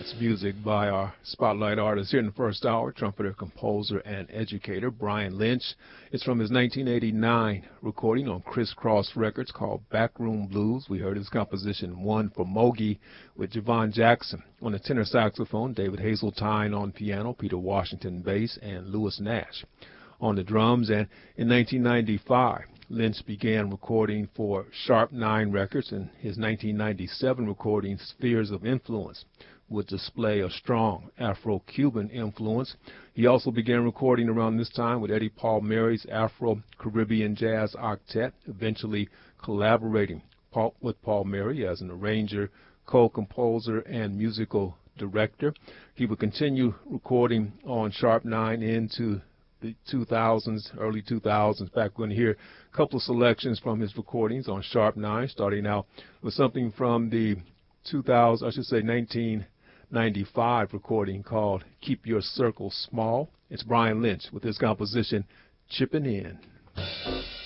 It's music by our spotlight artist here in the first hour, trumpeter, composer, and educator Brian Lynch. It's from his 1989 recording on Criss Cross Records called Backroom Blues. We heard his composition One for Mogi with Javon Jackson on the tenor saxophone, David Hazeltine on piano, Peter Washington bass, and Lewis Nash on the drums. And in 1995, Lynch began recording for Sharp 9 Records, and his 1997 recording Spheres of Influence would display a strong Afro-Cuban influence. He also began recording around this time with Eddie Palmieri's Afro-Caribbean Jazz Octet, eventually collaborating with Palmieri as an arranger, co-composer, and musical director. He would continue recording on Sharp 9 into the 2000s, early 2000s. In fact, we're going to hear a couple of selections from his recordings on Sharp 9, starting out with something from the 1995 recording called Keep Your Circle Small. It's Brian Lynch with his composition Chippin' In.